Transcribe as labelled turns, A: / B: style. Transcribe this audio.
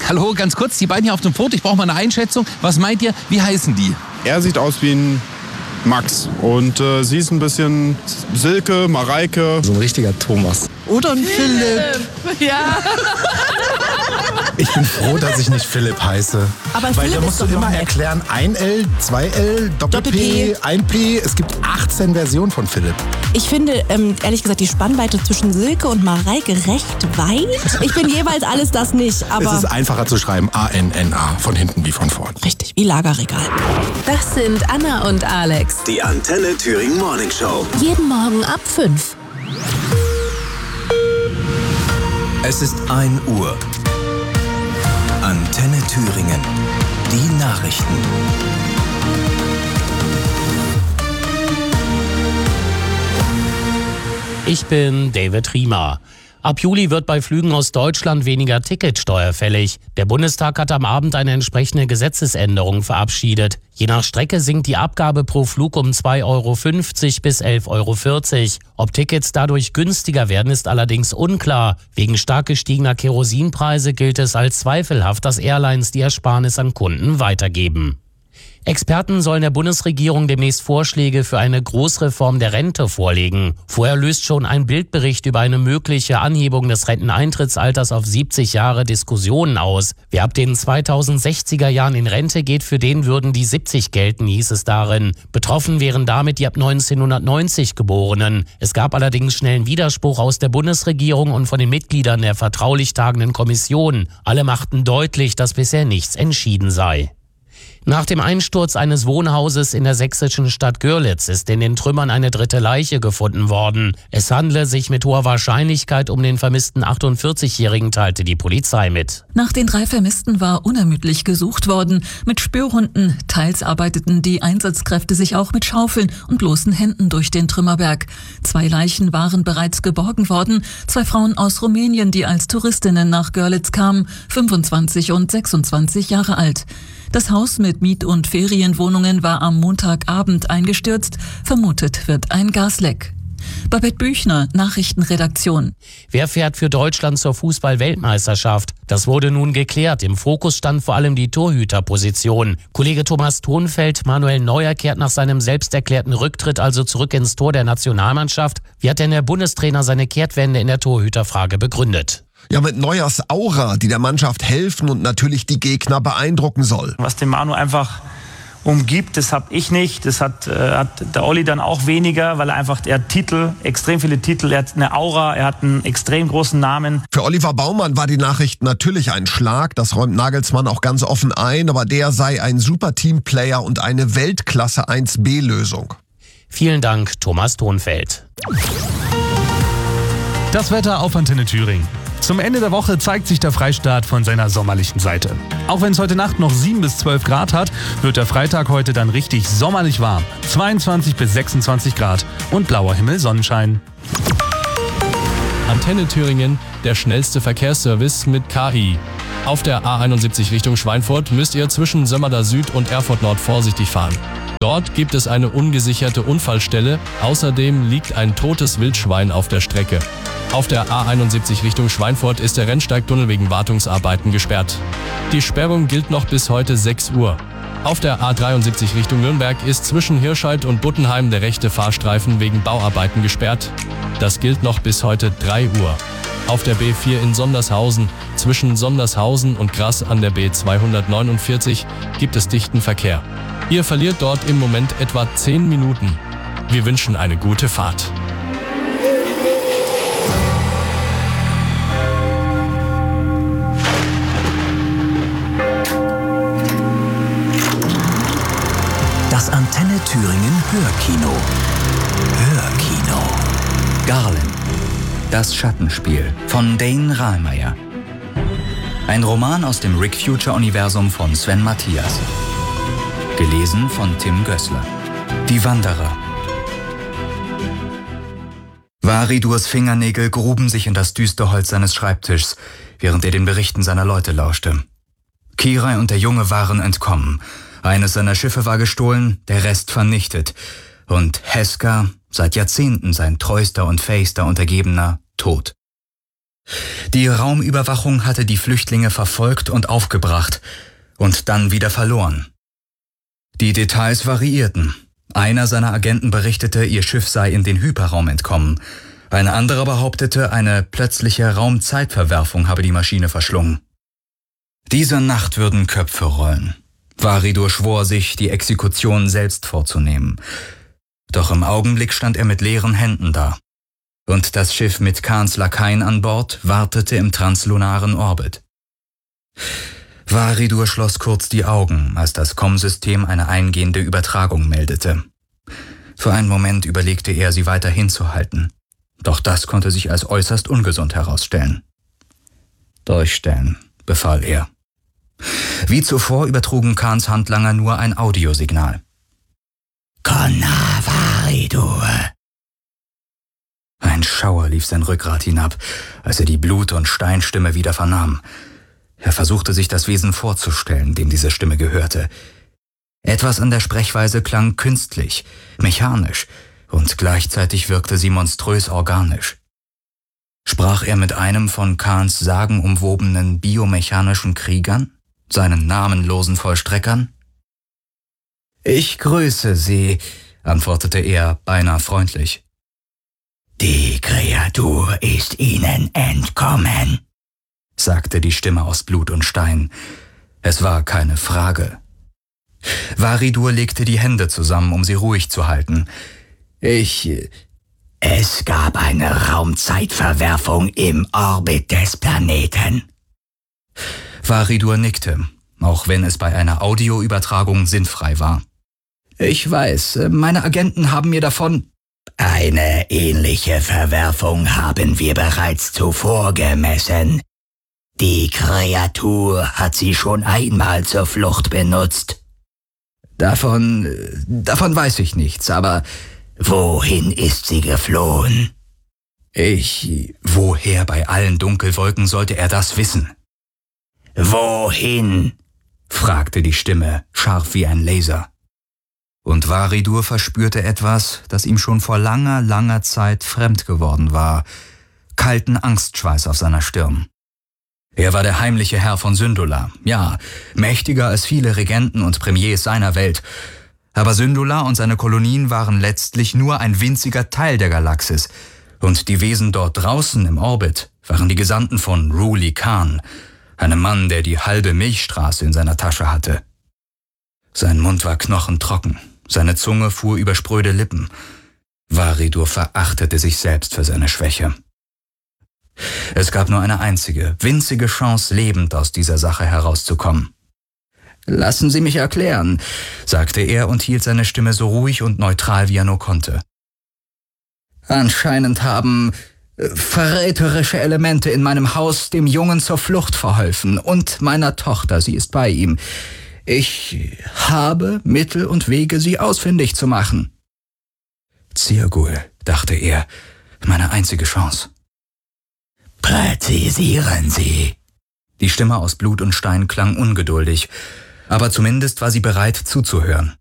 A: Hallo, ganz kurz, die beiden hier auf dem Foto, ich brauche mal eine Einschätzung. Was meint ihr, wie heißen die?
B: Er sieht aus wie ein Max und sie ist ein bisschen Silke, Mareike.
C: So ein richtiger Thomas.
D: Oder ein Philipp.
E: Ja.
F: Ich bin froh, dass ich nicht Philipp heiße.
D: Aber
F: weil
D: Philipp
F: da musst du
D: ist doch
F: immer
D: noch nett.
F: erklären, ein L, 2 L, Doppel-P, ein P. Es gibt 18 Versionen von Philipp.
D: Ich finde, ehrlich gesagt, die Spannweite zwischen Silke und Mareike recht weit. Ich bin jeweils alles das nicht, aber...
F: Es ist einfacher zu schreiben, A-N-N-A, von hinten wie von vorn.
D: Richtig, wie Lagerregal.
E: Das sind Anna und Alex.
G: Die Antenne Thüringen Morning Show.
E: Jeden Morgen ab 5.
G: Es ist 1 Uhr. Antenne Thüringen. Die Nachrichten.
H: Ich bin David Riemer. Ab Juli wird bei Flügen aus Deutschland weniger Ticketsteuer fällig. Der Bundestag hat am Abend eine entsprechende Gesetzesänderung verabschiedet. Je nach Strecke sinkt die Abgabe pro Flug um 2,50 € bis 11,40 €. Ob Tickets dadurch günstiger werden, ist allerdings unklar. Wegen stark gestiegener Kerosinpreise gilt es als zweifelhaft, dass Airlines die Ersparnis an Kunden weitergeben. Experten sollen der Bundesregierung demnächst Vorschläge für eine Großreform der Rente vorlegen. Vorher löst schon ein Bildbericht über eine mögliche Anhebung des Renteneintrittsalters auf 70 Jahre Diskussionen aus. Wer ab den 2060er Jahren in Rente geht, für den würden die 70 gelten, hieß es darin. Betroffen wären damit die ab 1990 Geborenen. Es gab allerdings schnellen Widerspruch aus der Bundesregierung und von den Mitgliedern der vertraulich tagenden Kommission. Alle machten deutlich, dass bisher nichts entschieden sei. Nach dem Einsturz eines Wohnhauses in der sächsischen Stadt Görlitz ist in den Trümmern eine dritte Leiche gefunden worden. Es handle sich mit hoher Wahrscheinlichkeit um den vermissten 48-Jährigen, teilte die Polizei mit.
I: Nach den 3 Vermissten war unermüdlich gesucht worden. Mit Spürhunden, teils arbeiteten die Einsatzkräfte sich auch mit Schaufeln und bloßen Händen durch den Trümmerberg. 2 Leichen waren bereits geborgen worden. 2 Frauen aus Rumänien, die als Touristinnen nach Görlitz kamen, 25 und 26 Jahre alt. Das Haus mit Miet- und Ferienwohnungen war am Montagabend eingestürzt. Vermutet wird ein Gasleck. Babette Büchner, Nachrichtenredaktion.
H: Wer fährt für Deutschland zur Fußball-Weltmeisterschaft? Das wurde nun geklärt. Im Fokus stand vor allem die Torhüterposition. Kollege Thomas Thonfeld, Manuel Neuer kehrt nach seinem selbsterklärten Rücktritt also zurück ins Tor der Nationalmannschaft. Wie hat denn der Bundestrainer seine Kehrtwende in der Torhüterfrage begründet?
J: Ja, mit Neuers Aura, die der Mannschaft helfen und natürlich die Gegner beeindrucken soll.
K: Was den Manu einfach umgibt, das habe ich nicht. Das hat der Olli dann auch weniger, weil er hat Titel, extrem viele Titel, er hat eine Aura, er hat einen extrem großen Namen.
J: Für Oliver Baumann war die Nachricht natürlich ein Schlag, das räumt Nagelsmann auch ganz offen ein, aber der sei ein super Teamplayer und eine Weltklasse 1B-Lösung.
H: Vielen Dank, Thomas Thonfeld.
L: Das Wetter auf Antenne Thüringen. Zum Ende der Woche zeigt sich der Freistaat von seiner sommerlichen Seite. Auch wenn es heute Nacht noch 7 bis 12 Grad hat, wird der Freitag heute dann richtig sommerlich warm. 22 bis 26 Grad und blauer Himmel, Sonnenschein.
M: Antenne Thüringen, der schnellste Verkehrsservice mit KI. Auf der A71 Richtung Schweinfurt müsst ihr zwischen Sömmerda Süd und Erfurt Nord vorsichtig fahren. Dort gibt es eine ungesicherte Unfallstelle. Außerdem liegt ein totes Wildschwein auf der Strecke. Auf der A71 Richtung Schweinfurt ist der Rennsteigtunnel wegen Wartungsarbeiten gesperrt. Die Sperrung gilt noch bis heute 6 Uhr. Auf der A73 Richtung Nürnberg ist zwischen Hirscheid und Buttenheim der rechte Fahrstreifen wegen Bauarbeiten gesperrt. Das gilt noch bis heute 3 Uhr. Auf der B4 in Sondershausen, zwischen Sondershausen und Grass an der B249 gibt es dichten Verkehr. Ihr verliert dort im Moment etwa 10 Minuten. Wir wünschen eine gute Fahrt.
G: Das Antenne Thüringen Hörkino. Hörkino. Garland. Das Schattenspiel von Dane Rahlmeier. Ein Roman aus dem Rick Future-Universum von Sven Matthias. Gelesen von Tim Gößler. Die Wanderer. Varidurs Fingernägel gruben sich in das düstere Holz seines Schreibtischs, während er den Berichten seiner Leute lauschte. Kirai und der Junge waren entkommen. Eines seiner Schiffe war gestohlen, der Rest vernichtet. Und Heska, seit Jahrzehnten sein treuster und fähigster Untergebener, tot. Die Raumüberwachung hatte die Flüchtlinge verfolgt und aufgebracht und dann wieder verloren. Die Details variierten. Einer seiner Agenten berichtete, ihr Schiff sei in den Hyperraum entkommen. Ein anderer behauptete, eine plötzliche Raumzeitverwerfung habe die Maschine verschlungen. Diese Nacht würden Köpfe rollen. Varidur schwor sich, die Exekution selbst vorzunehmen. Doch im Augenblick stand er mit leeren Händen da. Und das Schiff mit Khans Lakaien an Bord wartete im translunaren Orbit. Varidur schloss kurz die Augen, als das Kommsystem eine eingehende Übertragung meldete. Für einen Moment überlegte er, sie weiter hinzuhalten. Doch das konnte sich als äußerst ungesund herausstellen. Durchstellen, befahl er. Wie zuvor übertrugen Khans Handlanger nur ein Audiosignal.
C: Konna Varidur.
G: Ein Schauer lief sein Rückgrat hinab, als er die Blut- und Steinstimme wieder vernahm. Er versuchte sich das Wesen vorzustellen, dem diese Stimme gehörte. Etwas an der Sprechweise klang künstlich, mechanisch, und gleichzeitig wirkte sie monströs organisch. Sprach er mit einem von Khans sagenumwobenen biomechanischen Kriegern, seinen namenlosen Vollstreckern? »Ich grüße Sie«, antwortete er beinahe freundlich.
C: »Die Kreatur ist Ihnen entkommen«,
G: sagte die Stimme aus Blut und Stein. Es war keine Frage. Varidur legte die Hände zusammen, um sie ruhig zu halten.
C: Es gab eine Raumzeitverwerfung im Orbit des Planeten.
G: Varidur nickte, auch wenn es bei einer Audioübertragung sinnfrei war. »Ich weiß, meine Agenten haben mir davon...«
C: »Eine ähnliche Verwerfung haben wir bereits zuvor gemessen. Die Kreatur hat sie schon einmal zur Flucht benutzt.«
G: Davon weiß ich nichts, aber...
C: »Wohin ist sie geflohen?«
G: Woher bei allen Dunkelwolken sollte er das wissen?
C: »Wohin?«
G: fragte die Stimme, scharf wie ein Laser. Und Varidur verspürte etwas, das ihm schon vor langer, langer Zeit fremd geworden war. Kalten Angstschweiß auf seiner Stirn. Er war der heimliche Herr von Syndulla, ja, mächtiger als viele Regenten und Premiers seiner Welt. Aber Syndulla und seine Kolonien waren letztlich nur ein winziger Teil der Galaxis. Und die Wesen dort draußen im Orbit waren die Gesandten von Ruli Khan, einem Mann, der die halbe Milchstraße in seiner Tasche hatte. Sein Mund war knochentrocken, seine Zunge fuhr über spröde Lippen. Varidur verachtete sich selbst für seine Schwäche. Es gab nur eine einzige, winzige Chance, lebend aus dieser Sache herauszukommen. »Lassen Sie mich erklären«, sagte er und hielt seine Stimme so ruhig und neutral, wie er nur konnte. »Anscheinend haben verräterische Elemente in meinem Haus dem Jungen zur Flucht verholfen und meiner Tochter, sie ist bei ihm. Ich habe Mittel und Wege, sie ausfindig zu machen.« Zirgul, dachte er, meine einzige Chance.
C: »Präzisieren Sie.«
G: Die Stimme aus Blut und Stein klang ungeduldig, aber zumindest war sie bereit zuzuhören.